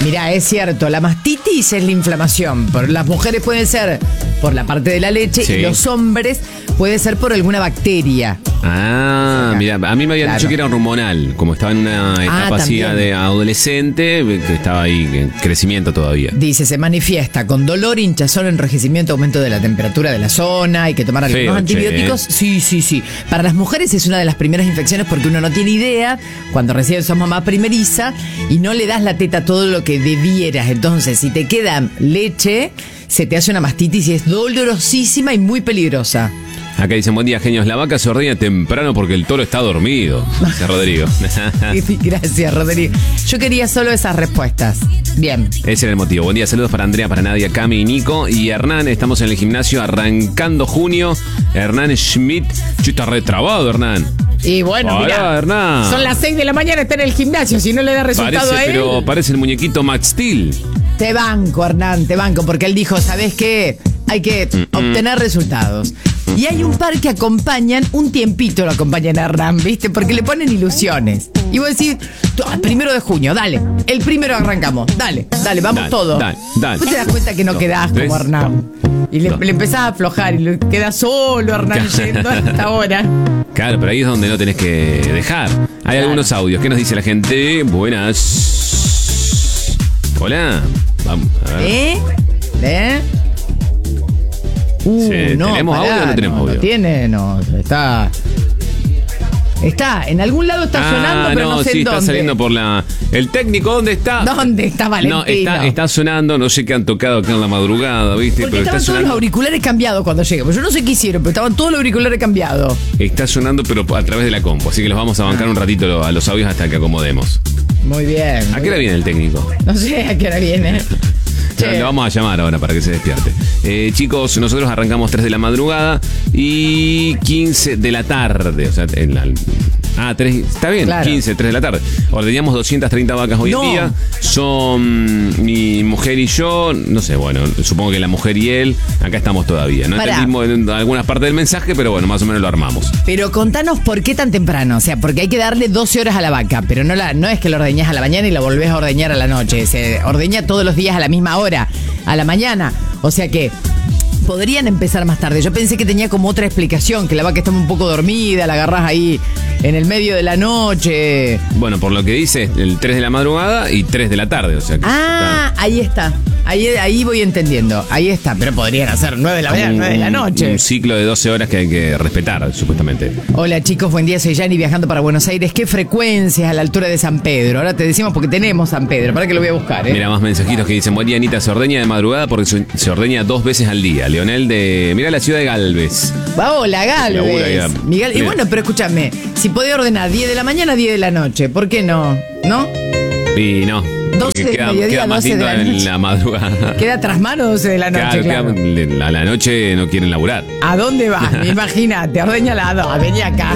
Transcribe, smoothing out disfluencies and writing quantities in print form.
Mirá, es cierto, la mastitis es la inflamación. Por las mujeres puede ser por la parte de la leche y los hombres puede ser por alguna bacteria. Ah, mira, a mí me habían dicho que era hormonal, como estaba en una etapa así de adolescente, que estaba ahí en crecimiento todavía. Dice, se manifiesta con dolor, hinchazón, enrojecimiento, aumento de la temperatura de la zona, hay que tomar algunos antibióticos. Sí. Para las mujeres es una de las primeras infecciones porque uno no tiene idea cuando recién sos mamá primeriza y no le das la teta todo lo que debieras. Entonces, si te queda leche, se te hace una mastitis y es dolorosísima y muy peligrosa. Acá dicen, buen día, genios. La vaca se ordeña temprano porque el toro está dormido. Dice Rodrigo. Gracias, Rodrigo. Yo quería solo esas respuestas. Bien. Ese era el motivo. Buen día, saludos para Andrea, para Nadia, Cami y Nico. Y Hernán, estamos en el gimnasio arrancando junio. Hernán Schmidt. Está retrabado, Hernán. Y bueno, mirá, Hernán. Son las 6 de la mañana, está en el gimnasio. Si no le da resultado a él. Pero parece el muñequito Max Steel. Te banco, Hernán, te banco. Porque él dijo, ¿sabés qué? Hay que obtener resultados. Y hay un par que acompañan, un tiempito lo acompañan a Hernán, ¿viste? Porque le ponen ilusiones. Y vos decís, 1 de junio, dale. El 1 arrancamos, dale, vamos todos. Dale. Vos te das cuenta que no quedás como Hernán. Y le empezás a aflojar y le queda solo Hernán yendo hasta ahora. Claro, pero ahí es donde no tenés que dejar. Hay algunos audios. ¿Qué nos dice la gente? Buenas. Hola. Vamos a ver. No, ¿tenemos audio o no tenemos audio? No tiene, Está, en algún lado está sonando, pero no sé en dónde. Está saliendo por el técnico, ¿dónde está? ¿Dónde está Valentino? No, está sonando, no sé qué han tocado acá en la madrugada, ¿viste? Porque pero estaban está todos los auriculares cambiados cuando llegué. Yo no sé qué hicieron, pero estaban todos los auriculares cambiados. Está sonando, pero a través de la compu, así que los vamos a bancar un ratito a los audios hasta que acomodemos. Muy bien. ¿A qué hora viene el técnico? No sé a qué hora viene. Le vamos a llamar ahora para que se despierte. Chicos, nosotros arrancamos 3 de la madrugada y 15 de la tarde. O sea, 3, está bien, claro. 3 de la tarde. Ordeñamos 230 vacas hoy en día. Son mi mujer y yo. No sé, bueno, supongo que la mujer y él. Acá estamos todavía. No entendimos en algunas partes del mensaje, pero bueno, más o menos lo armamos. Pero contanos por qué tan temprano. O sea, porque hay que darle 12 horas a la vaca, pero no es que la ordeñás a la mañana y la volvés a ordeñar a la noche. Se ordeña todos los días a la misma hora, a la mañana. O sea que podrían empezar más tarde. Yo pensé que tenía como otra explicación, que la vaca estaba un poco dormida, la agarrás ahí en el medio de la noche. Bueno, por lo que dice, el 3 de la madrugada y 3 de la tarde. O sea que ahí está. Ahí voy entendiendo. Ahí está. Pero podrían hacer 9 de la mañana, 9 de la noche. Un ciclo de 12 horas que hay que respetar, supuestamente. Hola chicos, buen día. Soy Yanni viajando para Buenos Aires. ¿Qué frecuencias a la altura de San Pedro? Ahora te decimos porque tenemos San Pedro. Para que lo voy a buscar, Mira, más mensajitos que dicen, buen día, Anita, se ordeña de madrugada porque se ordeña 2 veces al día. Leonel mira la ciudad de Galvez. Hola, Galvez. Miguel, y bueno, pero escúchame, si podés ordenar 10 de la mañana, 10 de la noche, ¿por qué no? ¿No? Y no. 12 de mediodía, queda más 12 lindo de la noche. en la madrugada. Queda tras mano 12 de la noche, claro. A la noche no quieren laburar. ¿A dónde vas? Imagínate, ordeña la vení acá.